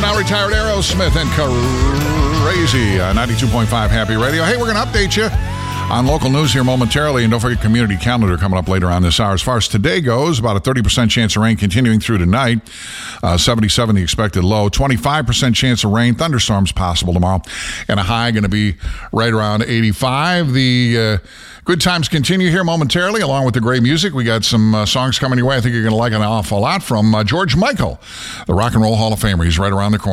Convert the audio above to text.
now retired Aerosmith and Crazy, 92.5 Happy Radio. Hey, we're going to update you on local news here momentarily, and don't forget community calendar coming up later on this hour. As far as today goes, about a 30% chance of rain continuing through tonight. 77 the expected low. 25% chance of rain. Thunderstorms possible tomorrow. And a high going to be right around 85. The good times continue here momentarily, along with the great music. We got some songs coming your way I think you're going to like an awful lot from George Michael, the Rock and Roll Hall of Famer. He's right around the corner.